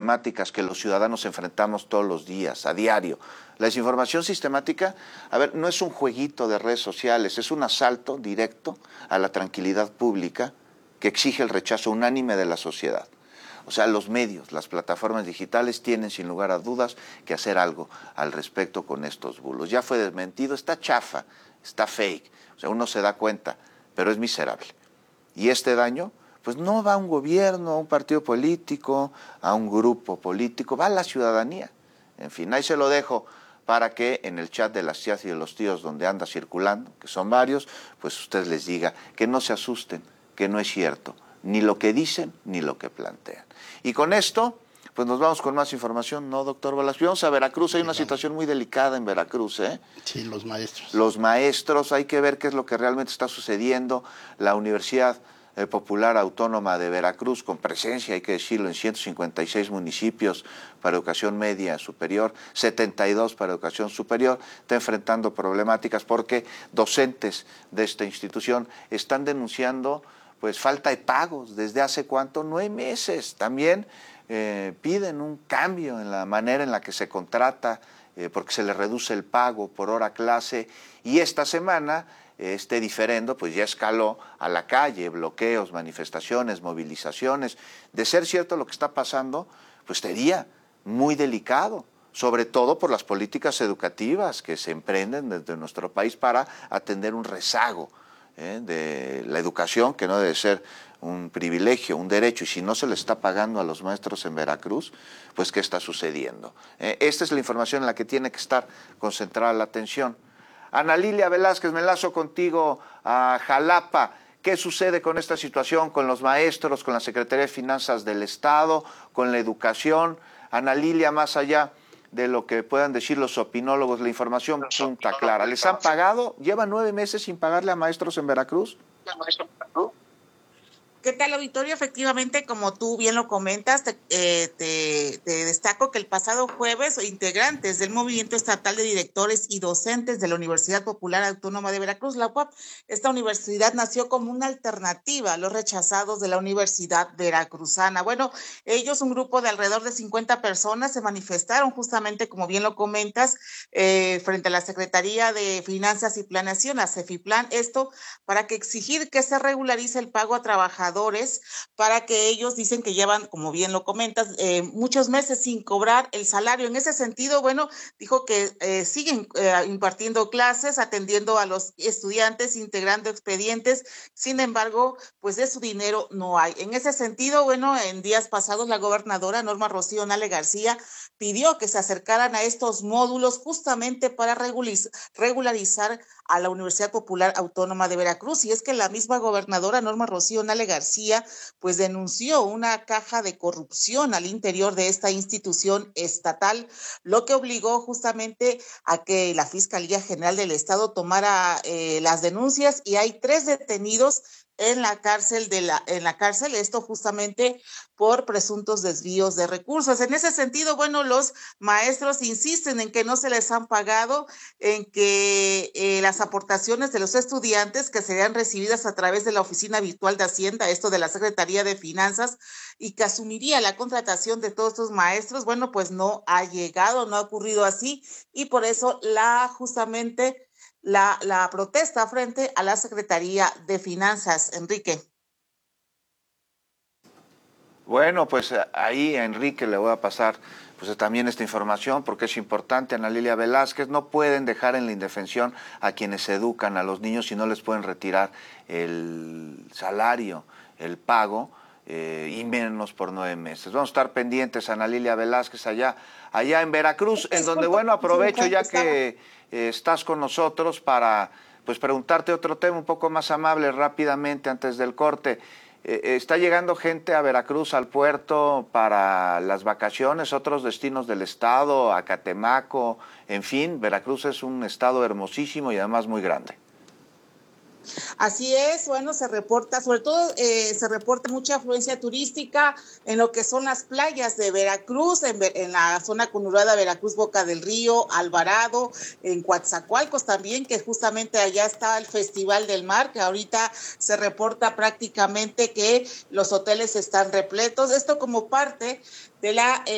problemáticas que los ciudadanos enfrentamos todos los días, a diario. La desinformación sistemática, no es un jueguito de redes sociales, es un asalto directo a la tranquilidad pública que exige el rechazo unánime de la sociedad. O sea, los medios, las plataformas digitales tienen sin lugar a dudas que hacer algo al respecto con estos bulos. Ya fue desmentido, está chafa, está fake, o sea, uno se da cuenta, pero es miserable. Y este daño, pues no va a un gobierno, a un partido político, a un grupo político, va a la ciudadanía. En fin, ahí se lo dejo para que en el chat de las tías y de los tíos donde anda circulando, que son varios, pues usted les diga que no se asusten, que no es cierto, ni lo que dicen ni lo que plantean. Y con esto, pues nos vamos con más información, ¿no, doctor Velasco? Vamos a Veracruz, hay una situación muy delicada en Veracruz, ¿eh? Sí, los maestros. Los maestros, hay que ver qué es lo que realmente está sucediendo. La Universidad Popular Autónoma de Veracruz, con presencia, hay que decirlo, en 156 municipios para educación media superior, 72 para educación superior, está enfrentando problemáticas porque docentes de esta institución están denunciando pues falta de pagos desde hace ¿cuánto? 9 meses. También piden un cambio en la manera en la que se contrata, porque se les reduce el pago por hora clase, y esta semana este diferendo pues ya escaló a la calle, bloqueos, manifestaciones, movilizaciones. De ser cierto lo que está pasando, pues sería muy delicado, sobre todo por las políticas educativas que se emprenden desde nuestro país para atender un rezago de la educación, que no debe ser un privilegio, un derecho, y si no se le está pagando a los maestros en Veracruz, pues ¿qué está sucediendo? Esta es la información en la que tiene que estar concentrada la atención. Ana Lilia Velázquez, me enlazo contigo a Jalapa. ¿Qué sucede con esta situación, con los maestros, con la Secretaría de Finanzas del Estado, con la educación? Ana Lilia, más allá de lo que puedan decir los opinólogos, la información punta clara. ¿Les han pagado? ¿Llevan 9 meses sin pagarle a maestros en Veracruz? ¿Qué tal, auditorio? Efectivamente, como tú bien lo comentas, te destaco que el pasado jueves integrantes del Movimiento Estatal de Directores y Docentes de la Universidad Popular Autónoma de Veracruz, la UAP, esta universidad nació como una alternativa a los rechazados de la Universidad Veracruzana. Bueno, ellos, un grupo de alrededor de 50 personas, se manifestaron justamente, como bien lo comentas, frente a la Secretaría de Finanzas y Planeación, la CEFIPLAN, esto para que exigir que se regularice el pago a trabajadores, para que ellos dicen que llevan, como bien lo comentas, muchos meses sin cobrar el salario. En ese sentido, bueno, dijo que siguen impartiendo clases, atendiendo a los estudiantes, integrando expedientes, sin embargo, pues de su dinero no hay. En ese sentido, bueno, en días pasados la gobernadora Norma Rocío Nale García pidió que se acercaran a estos módulos justamente para regularizar a la Universidad Popular Autónoma de Veracruz, y es que la misma gobernadora Norma Rocío Nale García pues denunció una caja de corrupción al interior de esta institución estatal, lo que obligó justamente a que la Fiscalía General del Estado tomara las denuncias, y hay 3 detenidos en la cárcel esto justamente por presuntos desvíos de recursos. En ese sentido, bueno, los maestros insisten en que no se les han pagado, en que las aportaciones de los estudiantes que serían recibidas a través de la Oficina Virtual de Hacienda, esto de la Secretaría de Finanzas, y que asumiría la contratación de todos estos maestros, bueno, pues no ha llegado, no ha ocurrido así, y por eso justamente la protesta frente a la Secretaría de Finanzas. Enrique. Bueno, pues ahí a Enrique le voy a pasar pues también esta información porque es importante. Ana Lilia Velázquez, no pueden dejar en la indefensión a quienes educan a los niños y no les pueden retirar el salario, el pago, y menos por 9 meses. Vamos a estar pendientes, Ana Lilia Velázquez, allá en Veracruz, en donde, bueno, aprovecho ya que estás con nosotros para pues preguntarte otro tema un poco más amable rápidamente antes del corte. ¿Está llegando gente a Veracruz, al puerto, para las vacaciones, otros destinos del estado, a Catemaco? En fin, Veracruz es un estado hermosísimo y además muy grande. Así es, bueno, se reporta, sobre todo se reporta mucha afluencia turística en lo que son las playas de Veracruz, en la zona conurbada Veracruz, Boca del Río, Alvarado, en Coatzacoalcos también, que justamente allá está el Festival del Mar, que ahorita se reporta prácticamente que los hoteles están repletos. Esto como parte de la